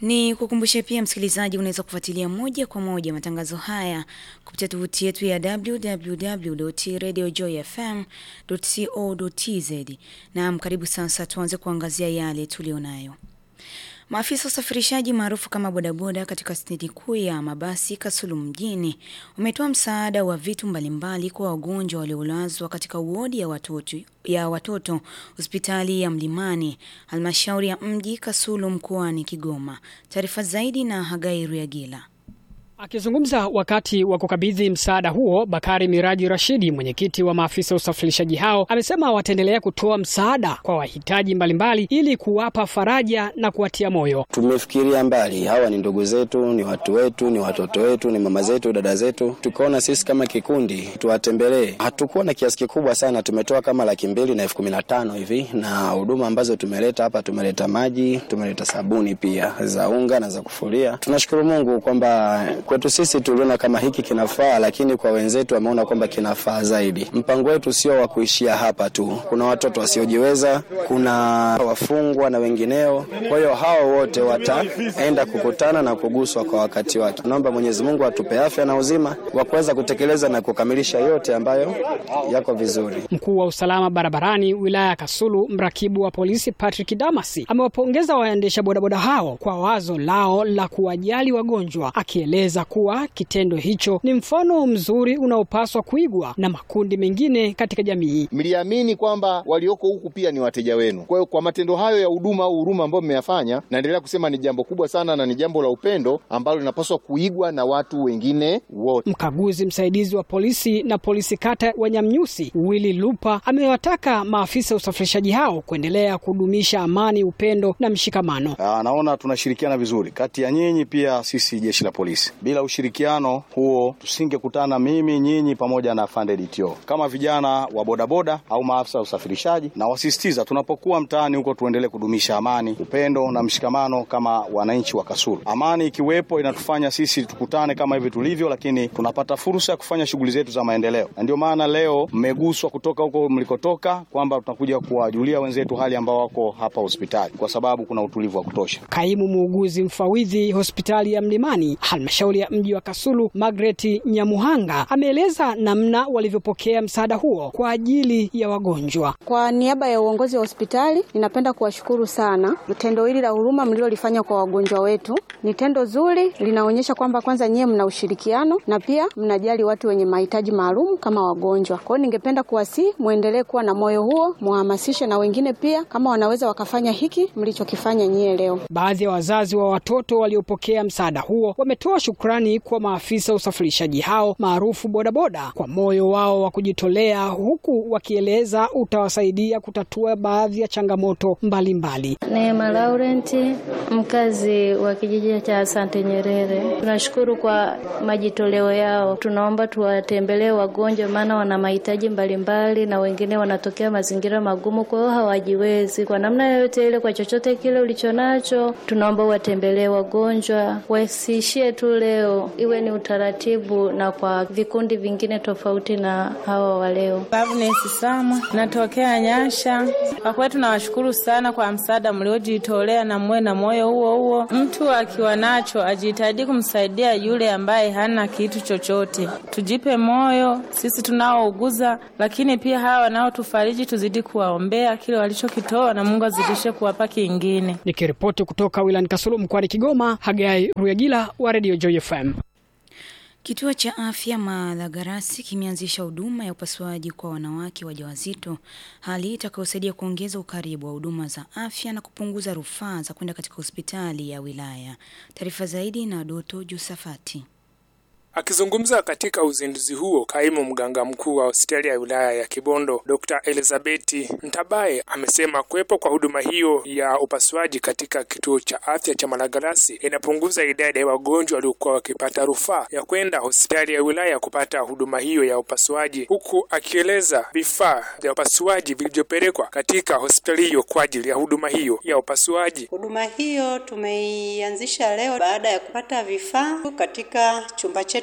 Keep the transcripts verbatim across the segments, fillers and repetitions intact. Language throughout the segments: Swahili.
Ni kukumbushe pia msikilizaji, unaweza kufuatilia moja kwa moja matangazo haya kupitia tovuti yetu ya w w w dot radio joy f m dot co dot t z. Na karibu sasa tuanze kuangazia yale tulionayo. Maafisa usafirishaji maarufu kama bodaboda katika stendi kuu ya mabasi Kasulu mjini wametoa msaada wa vitu mbalimbali kwa wagonjwa waliolazwa katika wodi ya watoto ya watoto hospitali ya Mlimani, halmashauri ya mji Kasulu mkoani Kigoma. Taarifa zaidi na Hagai Ruyagila. Akizungumza wakati wa kukabidhi msaada huo, Bakari Miraji Rashidi, mwenyekiti wa maafisa usafirishaji hao, amesema wataendelea kutoa msaada kwa wahitaji mbalimbali ili kuwapa faraja na kuwatia moyo. Tumefikiria mbali, hawa ni ndugu zetu, ni watu wetu, ni watoto wetu, ni mama zetu, dada zetu. Tukaona sisi kama kikundi tuwatembelee. Hatukuwa na kiasi kikubwa sana, tumetoa kama laki mbili na elfu kumi na tano hivi, na huduma ambazo tumeleta hapa, tumeleta maji, tumeleta sabuni pia za unga na za kufulia. Tunashukuru Mungu kwamba kwetu sisi tuliona kama hiki kinafaa, lakini kwa wenzetu wameona kwamba kinafaa zaidi. Mpango wetu sio wa kuishia hapa tu. Kuna watoto wasiojiweza, kuna wafungwa na wengineo. Kwa hiyo hao wote wataenda kukutana na kuguswa kwa wakati wake. Naomba Mwenyezi Mungu atupe afya na uzima wa kuweza kutekeleza na kukamilisha yote ambayo yako vizuri. Mkuu wa usalama barabarani wilaya ya Kasulu, mrakibu wa polisi Patrick Damasi, amewapongeza waendesha bodaboda hao kwa wazo lao la kuwajali wagonjwa, akieleza kuwa kitendo hicho ni mfano mzuri unaopaswa kuigwa na makundi mengine katika jamii. Mliamini kwamba walioko huku pia ni wateja wenu. Kwa hiyo kwa matendo hayo ya huduma au huruma ambayo mmeyafanya, naendelea kusema ni jambo kubwa sana na ni jambo la upendo ambalo linapaswa kuigwa na watu wengine wote. Mkaguzi msaidizi wa polisi na polisi kata Wanyamnyusi, Willy Lupa, amewataka maafisa usafirishaji hao kuendelea kudumisha amani, upendo na mshikamano. Aa, naona tunashirikiana vizuri kati ya nyinyi pia sisi jeshi la polisi. Bila ushirikiano huo tusingekutana mimi, nyinyi pamoja na afande D T O. Kama vijana wa bodaboda au maafisa usafirishaji, na wasisitiza tunapokuwa mtaani huko tuendelee kudumisha amani, upendo na mshikamano kama wananchi wa Kasulu. Amani ikiwepo inatufanya sisi tukutane kama hivi tulivyo, lakini tunapata fursa ya kufanya shughuli zetu za maendeleo. Na ndio maana leo mmeguswa kutoka huko mlikotoka kwamba tutakuja kuwajulia wenzetu hali ambao wako hapa hospitali kwa sababu kuna utulivu wa kutosha. Kaimu muuguzi mfawidhi hospitali ya Mlimani, halmashauri ya mji wa Kasulu, Margaret Nyamuhanga, ameeleza namna walivyopokea msaada huo kwa ajili ya wagonjwa. Kwa niaba ya uongozi wa hospitali, ninapenda kuwashukuru sana. Tendo hili la huruma mlilolifanya kwa wagonjwa wetu ni tendo zuri, linaonyesha kwamba kwanza nyie mna ushirikiano na pia mnajali watu wenye mahitaji maalum kama wagonjwa. Kwa hiyo ningependa kuwasihi muendelee kuwa na moyo huo, muhamasishe na wengine pia kama wanaweza wakafanya hiki mlichokifanya nyie leo. Baadhi ya wazazi wa watoto waliopokea msaada huo wametoa shukrani kwa maafisa usafirishaji hao maarufu bodaboda kwa moyo wao wa kujitolea, huku wakieleza utawasaidia kutatua baadhi ya changamoto mbalimbali. Neema Laurent, mkazi wa kijiji cha Asante Nyerere. Tunashukuru kwa majitoleo yao. Tunaomba tuwatembelee wagonjwa maana wana mahitaji mbalimbali na wengine wanatokea mazingira magumu, kwa hiyo hawajiwezi. Kwa namna yoyote ile, kwa chochote kile ulichonacho, tunaomba watembelee wagonjwa, wasishie tu leo, iwe ni utaratibu na kwa vikundi vingine tofauti na hawa wa leo. Agnes Sama, natokea Nyasha. Kwa kweli tunawashukuru sana kwa msaada mliojitolea, na mwe na moyo huo huo. Mtu akiwa nacho ajitahidi kumsaidia yule ambaye hana kitu chochote. Tujipe moyo sisi tunaouguza, lakini pia hawa wanaotufariji tuzidi kuwaombea kile walichokitoa na Mungu azidishe kuwapa kingine. Nikiripoti kutoka wilayani Kasulu mkoani Kigoma, Hagai Ruyagila wa Radio Joy F M. Kituo cha afya Malagarasi kimeanzisha huduma ya upasuaji kwa wanawake wajawazito, hali itakayosaidia kuongeza ukaribu wa huduma za afya na kupunguza rufaa za kwenda katika hospitali ya wilaya. Taarifa zaidi na Doto Jusafati. Akizungumza katika uzinduzi huo, kaimu mganga mkuu wa hospitali ya wilaya ya Kibondo, Doctor Elizabeth Ntabaye, amesema kuwepo kwa huduma hiyo ya upasuaji katika kituo cha afya cha Malagarasi inapunguza idadi ya wagonjwa waliokuwa wakipata rufaa ya kwenda hospitali ya wilaya kupata huduma hiyo ya upasuaji, huku akieleza vifaa vya upasuaji vilivyopelekwa katika hospitali hiyo kwa ajili ya huduma hiyo ya upasuaji. Huduma hiyo tumeianzisha leo baada ya kupata vifaa katika chumba chetu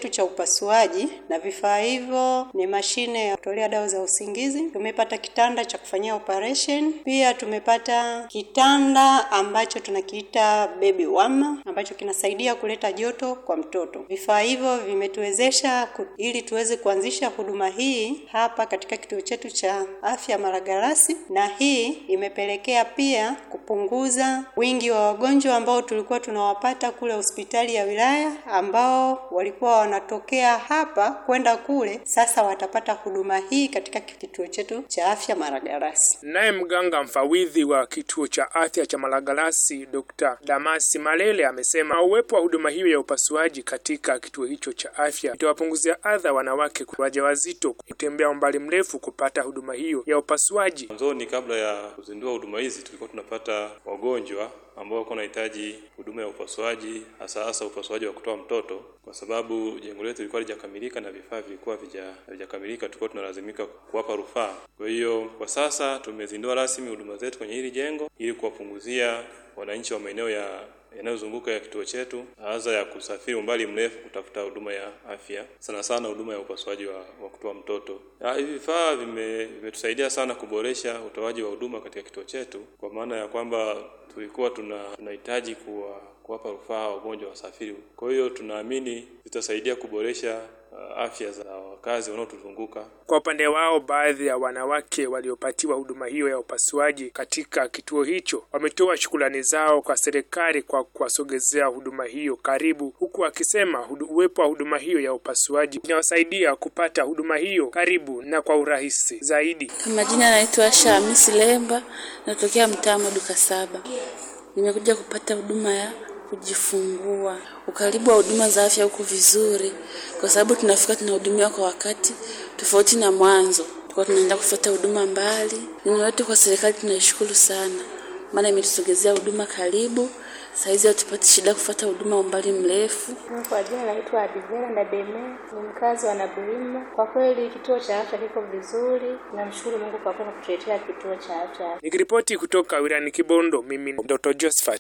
chetu cha upasuaji, na vifaa hivyo ni mashine ya kutolea dawa za usingizi. Tumepata kitanda cha kufanyia operation. Pia tumepata kitanda ambacho tunakiita baby warmer ambacho kinasaidia kuleta joto kwa mtoto. Vifaa hivyo vimetuwezesha ili tuweze kuanzisha huduma hii hapa katika kituo chetu cha afya Malagarasi, na hii imepelekea pia kupunguza wingi wa wagonjwa ambao tulikuwa tunawapata kule hospitali ya wilaya, ambao walikuwa wanatokea hapa kwenda kule. Sasa watapata huduma hii katika kituo chetu cha afya Malagarasi. Naye mganga mfawidhi wa kituo cha afya cha Malagarasi Dokta Damasi Malele amesema uwepo wa huduma hiyo ya upasuaji katika kituo hicho cha afya itawapunguzia adha wanawake wajawazito kutembea umbali mrefu kupata huduma hiyo ya upasuaji. Mwanzoni kabla ya kuzindua huduma hizi tulikuwa tunapata wagonjwa ambao walikuwa wanahitaji huduma ya upasuaji, hasa hasa upasuaji wa kutoa mtoto, kwa sababu jengo letu lilikuwa halijakamilika na vifaa vilikuwa havijakamilika. Tulikuwa tunalazimika kuwapa rufaa. Kwa hiyo kwa sasa tumezindua rasmi huduma zetu kwenye hili jengo ili kuwapunguzia wananchi wa maeneo ya yanayozunguka ya kituo chetu hasa ya kusafiri umbali mrefu kutafuta huduma ya afya, sana sana huduma ya upasuaji wa, wa kutoa mtoto. Hivi vifaa vimetusaidia sana kuboresha utoaji wa huduma katika kituo chetu, kwa maana ya kwamba tulikuwa tuna tunahitaji kuwa kuwapa rufaa wagonjwa wasafiri. Kwa hiyo tunaamini zitasaidia kuboresha uh, afya za wakazi wanaotuzunguka. Kwa upande wao, baadhi ya wanawake waliopatiwa huduma hiyo ya upasuaji katika kituo hicho wametoa shukrani zao kwa serikali kwa kuwasogezea huduma hiyo karibu, huku akisema uwepo wa huduma hiyo ya upasuaji inawasaidia kupata huduma hiyo karibu na kwa urahisi zaidi. Majina naitwa Shamisi Lemba, natokea mtaa Duka Saba. Nimekuja kupata huduma ya kujifungua. Ukaribu wa huduma za afya huko vizuri, kwa sababu tunafika tunahudumiwa kwa wakati tofauti na mwanzo. Tulikuwa tunaenda kufuata huduma mbali. Neno letu kwa serikali tunashukuru sana, maana imetusogezea huduma karibu. Sasa hizi hatupati shida kufuata huduma umbali mrefu. Kwa jina naitwa Adivera Ndademe, ni mkazi wa Nabulima. Kwa kweli kituo cha afya kiko vizuri. Namshukuru Mungu kwa kuwa kutuletea kituo cha afya. Nikiripoti kutoka wilayani Kibondo, mimi ni Doctor Josephat.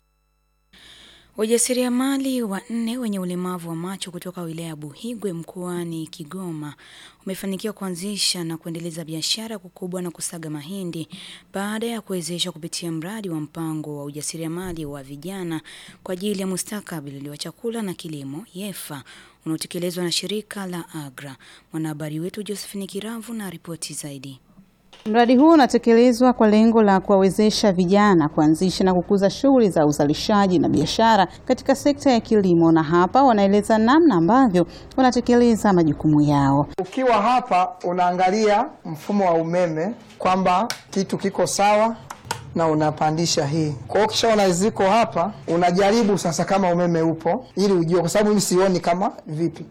Wajasiriamali wanne wenye ulemavu wa macho kutoka wilaya ya Buhigwe mkoani Kigoma umefanikiwa kuanzisha na kuendeleza biashara kukubwa na kusaga mahindi baada ya kuwezesha kupitia mradi wa mpango wa ujasiriamali wa vijana kwa ajili ya mustakabali wa chakula na kilimo YEFA unaotekelezwa na shirika la Agra. Mwanahabari wetu Josephine Kiravu na ripoti zaidi. Mradi huu unatekelezwa kwa lengo la kuwawezesha vijana kuanzisha na kukuza shughuli za uzalishaji na biashara katika sekta ya kilimo, na hapa wanaeleza namna ambavyo wanatekeleza majukumu yao. Ukiwa hapa unaangalia mfumo wa umeme kwamba kitu kiko sawa na unapandisha hii. Kwa hiyo kishaona ziko hapa, unajaribu sasa kama umeme upo ili ujue, kwa sababu mimi sioni kama vipi.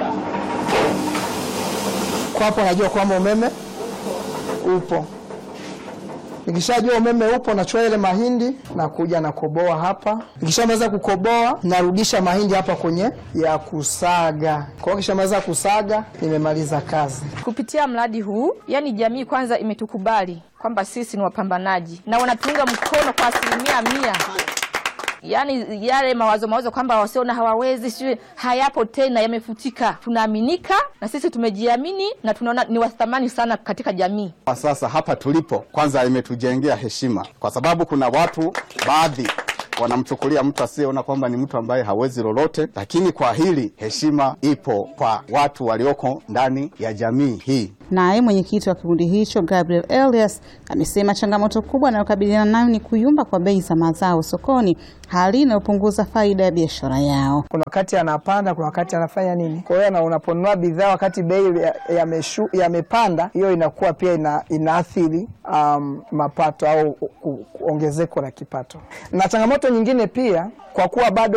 Kwa hapo najua kwamba umeme upo. Nikishajua umeme upo, nachukua ile mahindi na kuja na koboa hapa. Nikishamaliza kukoboa, narudisha mahindi hapa kwenye ya kusaga. Kwa hiyo kishamaliza kusaga, nimemaliza kazi. Kupitia mradi huu, yani jamii kwanza imetukubali kwamba sisi ni wapambanaji na wanatunga mkono kwa asilimia mia. Yani yale mawazo mawazo kwamba wasiona hawawezi sio hayapo tena, yamefutika. Tunaaminika na sisi tumejiamini na tunaona ni wathamani sana katika jamii. Kwa sasa hapa tulipo kwanza imetujengea heshima, kwa sababu kuna watu baadhi wanamchukulia mtu asiyeona kwamba ni mtu ambaye hawezi lolote, lakini kwa hili heshima ipo kwa watu walioko ndani ya jamii hii. Naye mwenyekiti wa kikundi hicho Gabriel Elias amesema changamoto kubwa anayokabiliana nayo ni kuyumba kwa bei za mazao sokoni, hali inayopunguza faida ya biashara yao. Kuna wakati anapanda, kuna wakati anafanya nini. Kwa hiyo na unaponunua bidhaa wakati bei yamepanda, ya hiyo inakuwa pia ina, inaathiri um, mapato au ongezeko la kipato. Na changamoto nyingine pia, kwa kuwa bado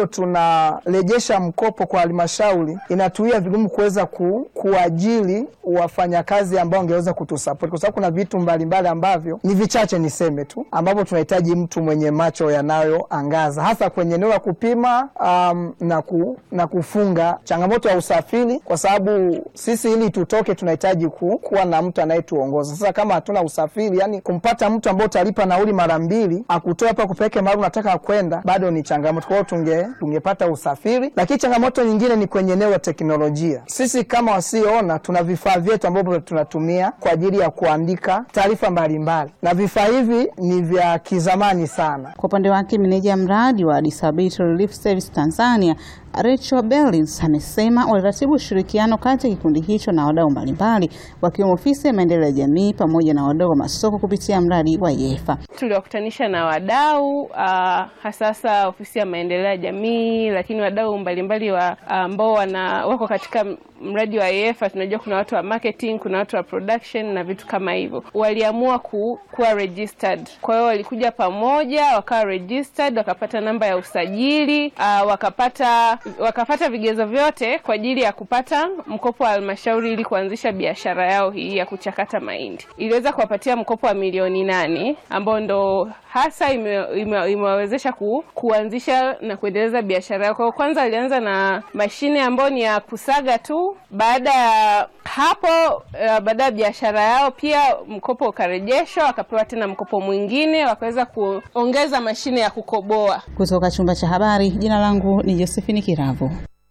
tunarejesha mkopo kwa halmashauri, inatuia vigumu kuweza ku, kuajiri wafanyakazi kazi ambao angeweza kutusupport, kwa sababu kuna vitu mbalimbali ambavyo ni vichache niseme tu ambapo tunahitaji mtu mwenye macho yanayoangaza, hasa kwenye eneo la kupima um, na, ku, na kufunga. Changamoto ya usafiri, kwa sababu sisi ili tutoke tunahitaji ku, kuwa na mtu anayetuongoza. Sasa kama hatuna usafiri, yani kumpata mtu ambao utalipa nauli mara mbili akutoa hapa kupeleke mahali unataka kwenda, bado ni changamoto. Kwa hiyo tunge tungepata usafiri. Lakini changamoto nyingine ni kwenye eneo la teknolojia. Sisi kama wasioona tuna vifaa vyetu ambavyo tunatumia kwa ajili ya kuandika taarifa mbalimbali, na vifaa hivi ni vya kizamani sana. Kwa upande wake meneja mradi wa Disability Relief Service Tanzania Rachel Bellins amesema waliratibu ushirikiano kati ya kikundi hicho na wadau mbalimbali wakiwemo ofisi ya maendeleo ya jamii pamoja na wadau wa masoko kupitia mradi wa YEFA. Tuliwakutanisha na wadau uh, hasasa ofisi ya maendeleo ya jamii, lakini wadau mbalimbali wa ambao uh, wana wako katika mradi wa YEFA. Tunajua kuna watu wa marketing, kuna watu wa production na vitu kama hivyo. Waliamua ku, kuwa registered. Kwa hiyo walikuja pamoja, wakawa registered, wakapata namba ya usajili, uh, wakapata wakapata vigezo vyote kwa ajili ya kupata mkopo wa halmashauri ili kuanzisha biashara yao hii ya kuchakata mahindi. Iliweza kuwapatia mkopo wa milioni nane ambao ndo hasa imewawezesha ime, ime ku, kuanzisha na kuendeleza biashara yao. Kwa kwanza alianza na mashine ambayo ni ya kusaga tu. Baada ya hapo uh, baada ya biashara yao pia mkopo ukarejeshwa, wakapewa tena mkopo mwingine, wakaweza kuongeza mashine ya kukoboa. Kutoka chumba cha habari, jina langu ni Josephine Kiravo.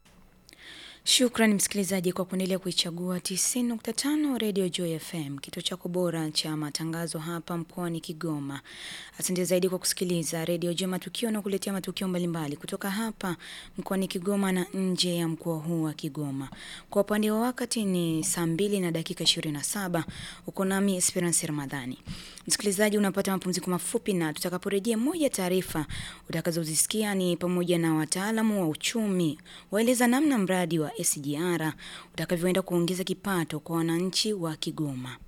Shukrani msikilizaji kwa kuendelea kuichagua tisini nukta tano Radio Joy F M, kituo chako bora cha matangazo hapa mkoani Kigoma. Asante zaidi kwa kusikiliza Radio Joy Matukio na kuletea matukio mbalimbali kutoka hapa mkoani Kigoma na nje ya mkoa huu wa Kigoma. Kwa upande wa wakati ni saa mbili na dakika ishirini na saba. Uko nami Esperance Ramadhani. Msikilizaji, unapata mapumziko mafupi na tutakaporejea, moja taarifa utakazozisikia ni pamoja na wataalamu wa uchumi waeleza namna mradi wa S G R utakavyoenda kuongeza kipato kwa wananchi wa Kigoma.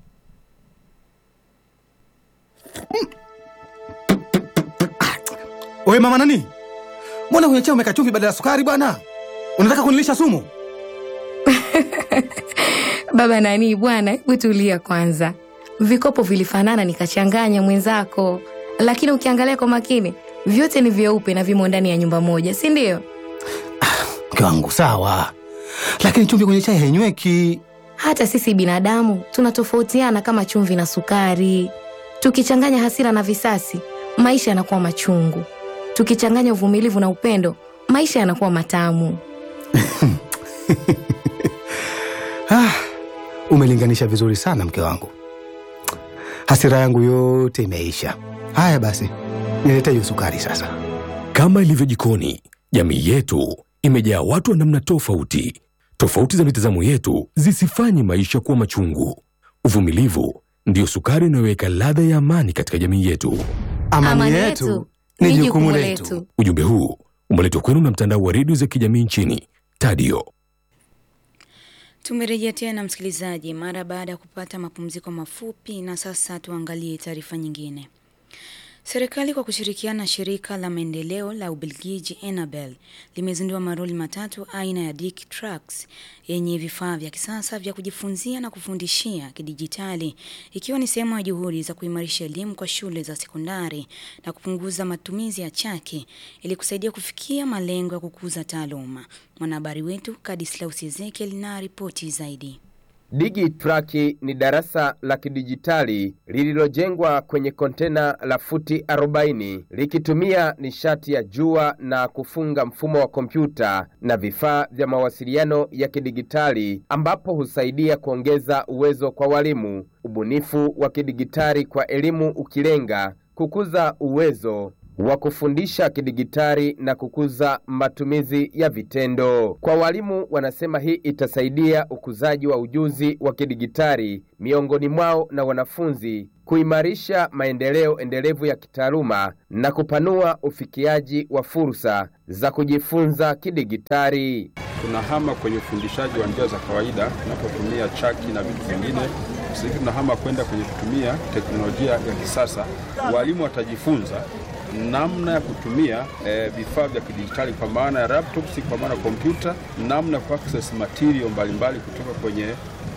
Oe mama nani? Mbona kwenye chai umeweka chumvi badala ya sukari bwana? Unataka kunilisha sumu? Baba nani bwana, hebu tulia kwanza. Vikopo vilifanana nikachanganya mwenzako, lakini ukiangalia kwa makini vyote ni vyeupe na vimo ndani ya nyumba moja, si ndio? Mke wangu sawa, lakini chumvi kwenye chai hainyweki. Hata sisi binadamu tunatofautiana kama chumvi na sukari. Tukichanganya hasira na visasi, maisha yanakuwa machungu. Tukichanganya uvumilivu na upendo, maisha yanakuwa matamu. Ah, umelinganisha vizuri sana mke wangu. Hasira yangu yote imeisha. Haya basi, nilete hiyo sukari sasa. Kama ilivyo jikoni, jamii yetu imejaa watu wa namna tofauti. Tofauti za mitazamo yetu zisifanye maisha kuwa machungu. Uvumilivu ndio sukari inayoweka ladha ya amani katika jamii yetu. Amani, amani yetu ni jukumu letu. Ujumbe huu umeletwa kwenu na mtandao wa redio za kijamii nchini Tadio. Tumerejea tena msikilizaji mara baada ya kupata mapumziko mafupi, na sasa tuangalie taarifa nyingine. Serikali kwa kushirikiana na shirika la maendeleo la Ubelgiji Enabel limezindua maroli matatu aina ya Dick Trucks yenye vifaa vya kisasa vya kujifunzia na kufundishia kidijitali, ikiwa ni sehemu ya juhudi za kuimarisha elimu kwa shule za sekondari na kupunguza matumizi ya chaki ili kusaidia kufikia malengo ya kukuza taaluma. Mwanahabari wetu Kadislaus Ezekiel na ripoti zaidi. DigiTruck ni darasa la kidijitali lililojengwa kwenye kontena la futi arobaini likitumia nishati ya jua na kufunga mfumo wa kompyuta na vifaa vya mawasiliano ya kidijitali, ambapo husaidia kuongeza uwezo kwa walimu, ubunifu wa kidijitali kwa elimu ukilenga kukuza uwezo wa kufundisha kidijitali na kukuza matumizi ya vitendo. Kwa walimu, wanasema hii itasaidia ukuzaji wa ujuzi wa kidijitali miongoni mwao na wanafunzi, kuimarisha maendeleo endelevu ya kitaaluma na kupanua ufikiaji wa fursa za kujifunza kidijitali. Tunahama kwenye ufundishaji wa njia za kawaida tunapotumia chaki na vitu vingine. Sasa tunahama kwenda kwenye kutumia teknolojia ya kisasa. Walimu watajifunza namna ya kutumia e, vifaa vya kidijitali kwa maana ya laptops, kwa maana kompyuta, namna ya access material mbalimbali kutoka kwenye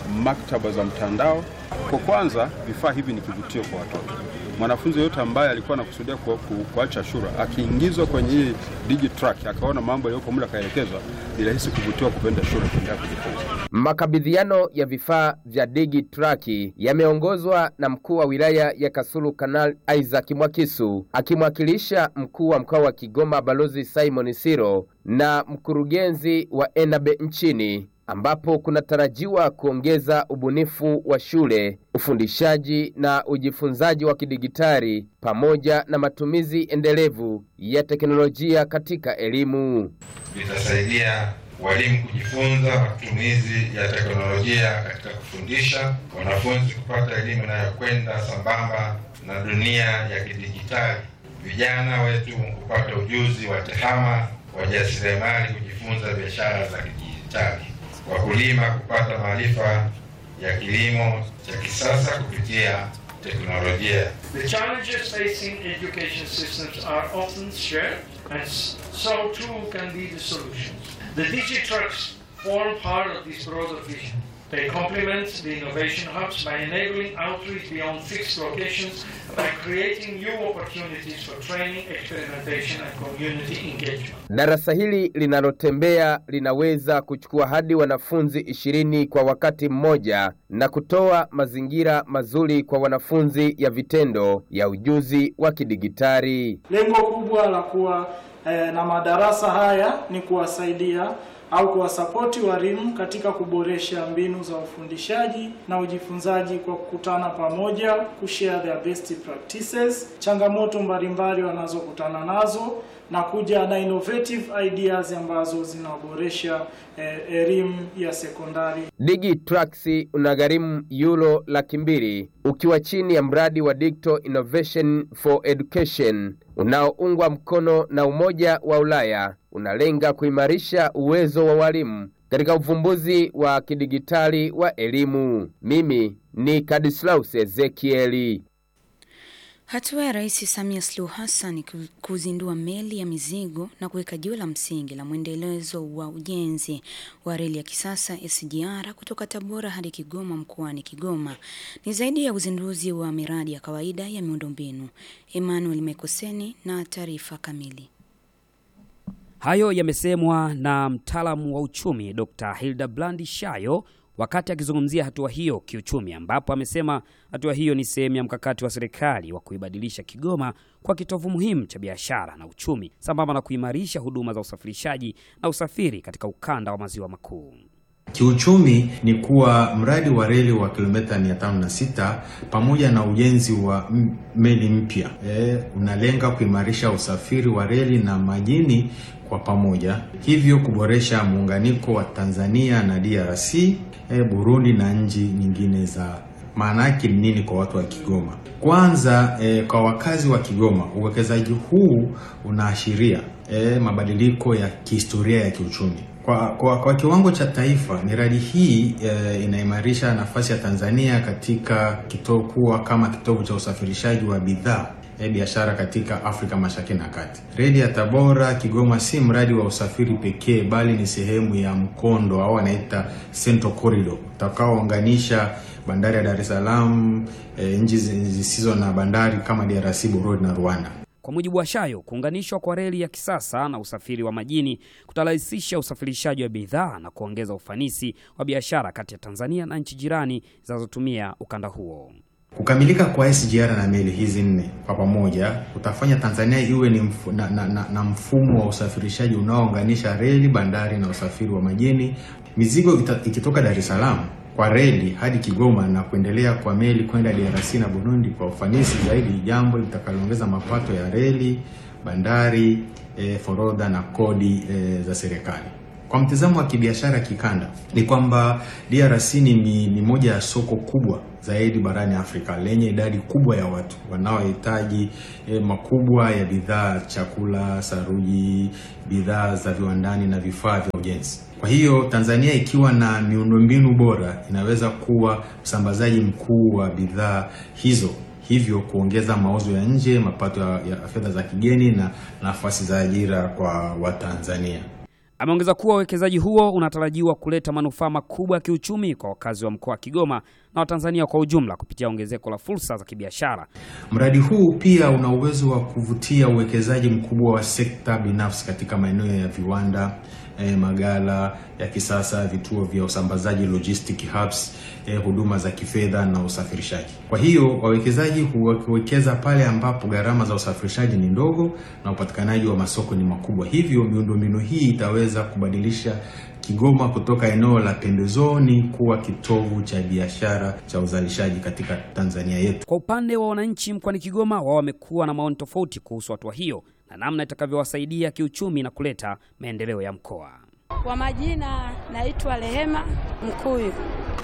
maktaba za mtandao. Kwa kwanza, vifaa hivi ni kivutio kwa watoto. Mwanafunzi yote ambaye alikuwa anakusudia ku, ku, kuacha shule akiingizwa kwenye hii DigiTrack akaona mambo yaliyopo mle akaelekezwa, ni rahisi kuvutiwa kupenda shule kuendelea kujifunza. Makabidhiano ya vifaa vya DigiTrack yameongozwa na mkuu wa wilaya ya Kasulu Kanali Isaac Mwakisu akimwakilisha mkuu wa mkoa wa Kigoma Balozi Simon Siro na mkurugenzi wa Enabe nchini, ambapo kunatarajiwa kuongeza ubunifu wa shule, ufundishaji na ujifunzaji wa kidigitali pamoja na matumizi endelevu ya teknolojia katika elimu. Vitasaidia walimu kujifunza matumizi ya teknolojia katika kufundisha, wanafunzi kupata elimu inayokwenda sambamba na dunia ya kidigitali, vijana wetu kupata ujuzi wa tehama, wajasiriamali kujifunza biashara za kidijitali, wakulima kupata maarifa ya kilimo cha kisasa kupitia teknolojia. The challenges facing education systems are often shared, and so too can be the solutions. The DigiTrucks form part of this broader vision. They complement the innovation hubs by enabling outreach beyond fixed locations, by creating new opportunities for training, experimentation and community engagement. Darasa hili linalotembea linaweza kuchukua hadi wanafunzi ishirini kwa wakati mmoja na kutoa mazingira mazuri kwa wanafunzi ya vitendo ya ujuzi wa kidigitali. Lengo kubwa la kuwa eh, na madarasa haya ni kuwasaidia au kuwasapoti walimu katika kuboresha mbinu za ufundishaji na ujifunzaji kwa kukutana pamoja, kushare their best practices, changamoto mbalimbali wanazokutana nazo na kuja na innovative ideas ambazo zinaboresha eh, elimu ya sekondari. DigiTrack unagharimu euro laki mbili ukiwa chini ya mradi wa Digital Innovation for Education unaoungwa mkono na Umoja wa Ulaya. Unalenga kuimarisha uwezo wa walimu katika uvumbuzi wa kidigitali wa elimu. Mimi ni Kadislaus Ezekieli. Hatua ya Rais Samia Suluhu Hassan kuzindua meli ya mizigo na kuweka jiwe la msingi la mwendelezo wa ujenzi wa reli ya kisasa S G R kutoka Tabora hadi Kigoma mkoani Kigoma ni zaidi ya uzinduzi wa miradi ya kawaida ya miundombinu. Emmanuel Mekoseni na taarifa kamili. Hayo yamesemwa na mtaalamu wa uchumi Doctor Hildebrand Shayo wakati akizungumzia hatua hiyo kiuchumi, ambapo amesema hatua hiyo ni sehemu ya mkakati wa serikali wa kuibadilisha Kigoma kwa kitovu muhimu cha biashara na uchumi, sambamba na kuimarisha huduma za usafirishaji na usafiri katika ukanda wa maziwa makuu. Kiuchumi ni kuwa mradi wa reli wa kilomita mia tano na sita pamoja na ujenzi wa meli mpya e, unalenga kuimarisha usafiri wa reli na majini kwa pamoja, hivyo kuboresha muunganiko wa Tanzania na D R C, e, Burundi na nchi nyingine za. Maana yake ni nini kwa watu wa Kigoma? Kwanza e, kwa wakazi wa Kigoma, uwekezaji huu unaashiria e, mabadiliko ya kihistoria ya kiuchumi. Kwa, kwa, kwa kiwango cha taifa, miradi hii e, inaimarisha nafasi ya Tanzania katika kitovu kuwa kama kitovu cha usafirishaji wa bidhaa e, biashara katika Afrika Mashariki na Kati. Reli ya Tabora Kigoma si mradi wa usafiri pekee, bali ni sehemu ya mkondo au anaita Central Corridor utakaounganisha bandari ya Dar es Salaam, e, nchi zisizo na bandari kama D R C, Burundi na Rwanda. Kwa mujibu wa Shayo, kuunganishwa kwa reli ya kisasa na usafiri wa majini kutarahisisha usafirishaji wa bidhaa na kuongeza ufanisi wa biashara kati ya Tanzania na nchi jirani zinazotumia ukanda huo. Kukamilika kwa S G R na meli hizi nne kwa pamoja kutafanya Tanzania iwe ni mfu, na, na, na, na mfumo wa usafirishaji unaounganisha reli, bandari na usafiri wa majini. Mizigo ita, ikitoka Dar es Salaam kwa reli hadi Kigoma na kuendelea kwa meli kwenda D R C na Burundi kwa ufanisi zaidi, jambo litakaloongeza mapato ya reli, bandari, e, forodha na kodi e, za serikali. Kwa mtazamo wa kibiashara kikanda ni kwamba D R C ni, ni moja ya soko kubwa zaidi barani Afrika lenye idadi kubwa ya watu wanaohitaji e, makubwa ya bidhaa, chakula, saruji, bidhaa za viwandani na vifaa vya ujenzi. Kwa hiyo Tanzania ikiwa na miundombinu bora inaweza kuwa msambazaji mkuu wa bidhaa hizo, hivyo kuongeza mauzo ya nje, mapato ya, ya fedha za kigeni na nafasi za ajira kwa Watanzania. Ameongeza kuwa uwekezaji huo unatarajiwa kuleta manufaa makubwa ya kiuchumi kwa wakazi wa mkoa wa Kigoma na Watanzania kwa ujumla kupitia ongezeko la fursa za kibiashara. Mradi huu pia una uwezo wa kuvutia uwekezaji mkubwa wa sekta binafsi katika maeneo ya viwanda, eh, magala ya kisasa, vituo vya usambazaji logistic hubs, eh, huduma za kifedha na usafirishaji. Kwa hiyo wawekezaji huwekeza pale ambapo gharama za usafirishaji ni ndogo na upatikanaji wa masoko ni makubwa. Hivyo miundombinu hii itaweza kubadilisha Kigoma kutoka eneo la pembezoni kuwa kitovu cha biashara cha uzalishaji katika Tanzania yetu. Kwa upande wa wananchi mkoani Kigoma, wao wamekuwa na maoni tofauti kuhusu hatua hiyo na namna itakavyowasaidia kiuchumi na kuleta maendeleo ya mkoa. Kwa majina naitwa Rehema Mkuyu.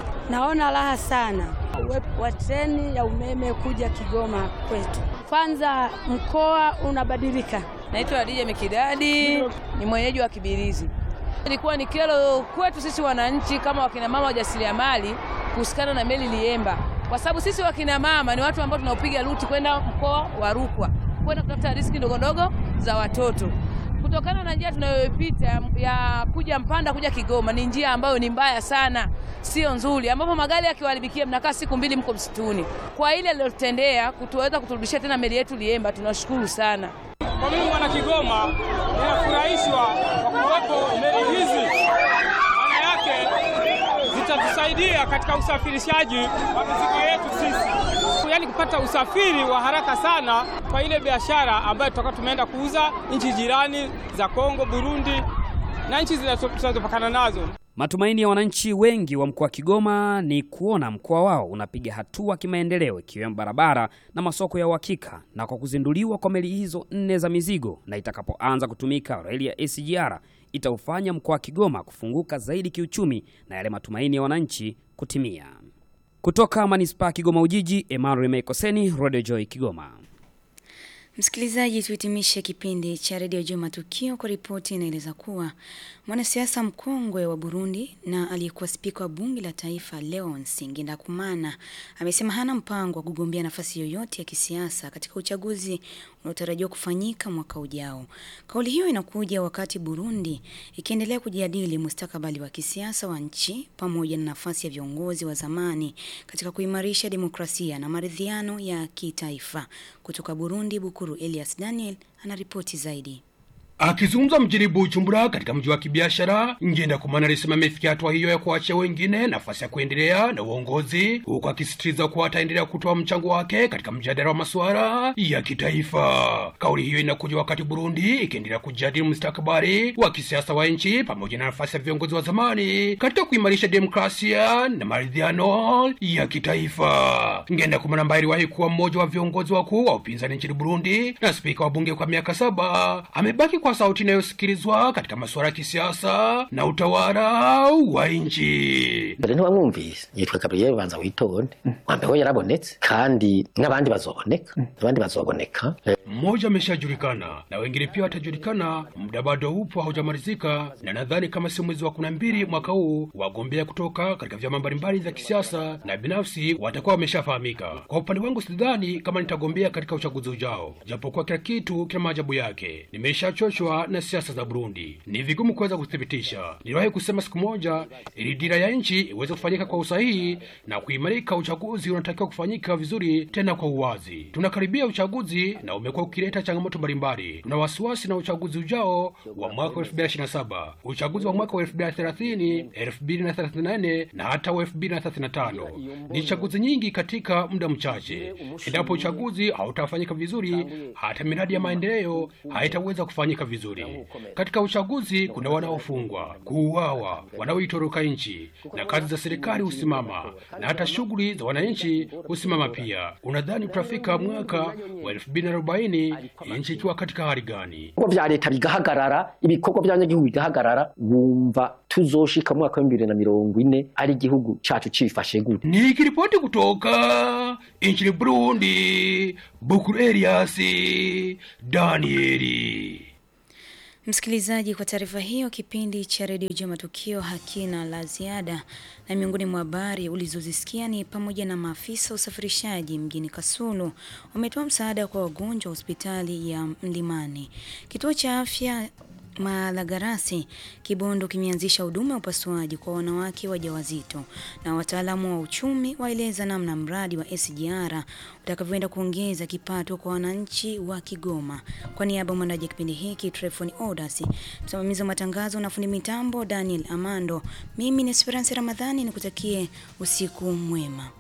Naona raha sana uwepo wa treni ya umeme kuja Kigoma kwetu. Kwanza mkoa unabadilika. Naitwa Adija Mikidadi, ni mwenyeji wa Kibirizi. Ilikuwa ni kero kwetu sisi wananchi kama wakina mama wajasiriamali kuhusikana na meli Liemba. Kwa sababu sisi wakina mama ni watu ambao tunaupiga ruti kwenda mkoa wa Rukwa, kwenda kutafuta riziki ndogo ndogo za watoto. Kutokana na njia tunayopita ya kuja Mpanda kuja Kigoma ni njia ambayo ni mbaya sana, sio nzuri, ambapo magari yakiwaharibikia mnakaa siku mbili mko msituni. Kwa ile lilotendea kutuweza kuturudishia tena meli yetu Liemba, tunashukuru sana. Kwa mimi mwana Kigoma ninafurahishwa kwa kuwepo meli hizi. Maana yake zitatusaidia katika usafirishaji wa mizigo yetu sisi. Yaani kupata usafiri wa haraka sana kwa ile biashara ambayo tutakuwa tumeenda kuuza nchi jirani za Kongo, Burundi na nchi zinazopakana nazo. Matumaini ya wananchi wengi wa mkoa wa Kigoma ni kuona mkoa wao unapiga hatua kimaendeleo, ikiwemo barabara na masoko ya uhakika, na kwa kuzinduliwa kwa meli hizo nne za mizigo na itakapoanza kutumika reli ya S G R itaufanya mkoa wa Kigoma kufunguka zaidi kiuchumi na yale matumaini ya wananchi kutimia. Kutoka Manispaa Kigoma Ujiji, Emmanuel Mekoseni, Radio Joy Kigoma. Msikilizaji, tuhitimishe kipindi cha Radio Joy Matukio kwa ripoti inaeleza kuwa mwanasiasa mkongwe wa Burundi na aliyekuwa spika wa bunge la taifa Leonce Ngendakumana amesema hana mpango wa kugombea nafasi yoyote ya kisiasa katika uchaguzi unaotarajiwa kufanyika mwaka ujao. Kauli hiyo inakuja wakati Burundi ikiendelea kujadili mustakabali wa kisiasa wa nchi pamoja na nafasi ya viongozi wa zamani katika kuimarisha demokrasia na maridhiano ya kitaifa. Kutoka Burundi, Bukuru Elias Daniel anaripoti zaidi. Akizungumza mjini Bujumbura katika mji wa kibiashara, Ngendakumana alisema amefikia hatua hiyo ya kuachia wengine nafasi ya kuendelea na uongozi, huku akisisitiza kuwa ataendelea kutoa mchango wake katika mjadala wa masuala ya kitaifa. Kauli hiyo inakuja wakati Burundi ikiendelea kujadili mustakabali wa kisiasa wa nchi pamoja na nafasi ya viongozi wa zamani katika kuimarisha demokrasia na maridhiano ya kitaifa. Ngendakumana ambaye aliwahi kuwa mmoja wa viongozi wakuu wa upinzani nchini Burundi na spika wa bunge kwa miaka saba, amebaki kwa sauti inayosikilizwa katika masuala ya kisiasa na utawala wa nchi. Mbere ntibamwumvise yitwa Gabriel Banza Witonde, mwambe ho yarabonetse kandi n'abandi bazoboneka, abandi bazoboneka. Mmoja ameshajulikana na wengine pia watajulikana, muda bado upo haujamalizika, na nadhani kama si mwezi wa kumi na mbili mwaka huu wagombea kutoka katika vyama mbalimbali vya kisiasa na binafsi watakuwa wameshafahamika. Kwa upande wangu sidhani kama nitagombea katika uchaguzi ujao, japokuwa kila kitu kina maajabu yake. Nimeshachoshwa na siasa za Burundi, ni vigumu kuweza kuthibitisha. Niliwahi kusema siku moja, ili dira ya nchi iweze kufanyika kwa usahihi na kuimarika, uchaguzi unatakiwa kufanyika vizuri tena kwa uwazi. Tunakaribia uchaguzi na umekuwa ukileta changamoto mbalimbali. Tuna wasiwasi na uchaguzi ujao wa mwaka wa elfu mbili ishirini na saba, uchaguzi wa mwaka wa elfu mbili thelathini, elfu mbili thelathini na nne na hata wa elfu mbili thelathini na tano. Ni chaguzi nyingi katika muda mchache. Endapo uchaguzi hautafanyika vizuri, hata miradi ya maendeleo haitaweza kufanyika vizuri. Katika uchaguzi kuna wanaofungwa, kuuawa, wanaoitoroka nchi, na kazi za serikali usimama, na hata shughuli za wananchi usimama pia. Unadhani tutafika mwaka wa elfu mbili arobaini nchi ikiwa katika hali gani? Ngo vya leta bigahagarara, ibikorwa by'abanyagihugu bigahagarara, wumva tuzoshika mwaka wa elfu mbili mirongo ine ari igihugu cyacu cifashe gute? Nikiripoti kutoka nchini Burundi, Bukuru Elias Danieli. Msikilizaji, kwa taarifa hiyo, kipindi cha Radio Joy Matukio hakina la ziada, na miongoni mwa habari ulizozisikia ni pamoja na maafisa usafirishaji mjini Kasulu wametoa msaada kwa wagonjwa hospitali ya Mlimani. Kituo cha afya Malagarasi, Kibondo kimeanzisha huduma ya upasuaji kwa wanawake wajawazito, na wataalamu wa uchumi waeleza namna mradi wa S G R utakavyoenda kuongeza kipato kwa wananchi wa Kigoma. Kwa niaba ya mwandaji kipindi hiki Trefoni Odasi, msimamizi wa matangazo na fundi mitambo Daniel Amando, mimi ni Esperance Ramadhani, nikutakie usiku mwema.